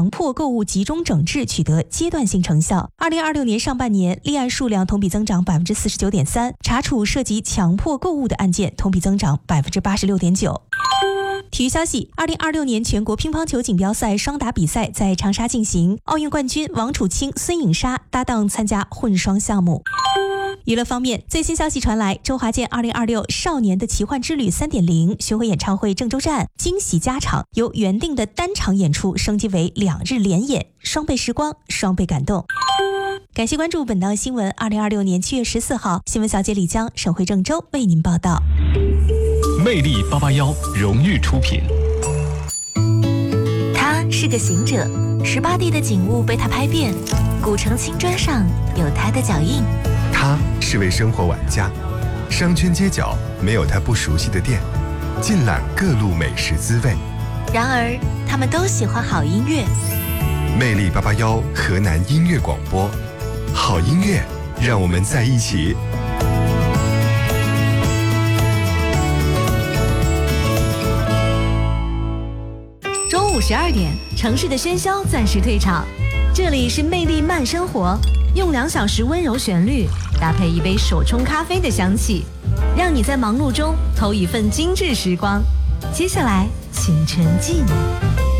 强迫购物集中整治取得阶段性成效。2026年上半年，立案数量同比增长49.3%，查处涉及强迫购物的案件同比增长86.9%。体育消息：2026年全国乒乓球锦标赛双打比赛在长沙进行，奥运冠军王楚钦、孙颖莎搭档参加混双项目。娱乐方面，最新消息传来，周华健2026少年的奇幻之旅 3.0 巡回演唱会郑州站惊喜加场，由原定的单场演出升级为2日连演，双倍时光，双倍感动。感谢关注本档新闻。2026年7月14号，新闻小姐李江、沈回郑州为您报道。 魅力881荣誉出品。 他是个行者，18地的景物被他拍遍，古城青砖上有他的脚印。 他是位生活玩家，商圈街角没有他不熟悉的店，尽览各路美食滋味。 然而，他们都喜欢好音乐。 魅力881河南音乐广播，好音乐，让我们在一起。 中午12点，城市的喧嚣暂时退场，这里是魅力慢生活，用2小时温柔旋律搭配一杯手冲咖啡的香气，让你在忙碌中偷一份精致时光。接下来，请沉浸。